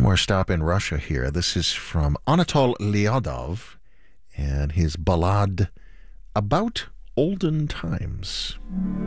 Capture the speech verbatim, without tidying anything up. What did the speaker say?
more stop in Russia here. This is from Anatol Lyadov and his ballad About Olden Times.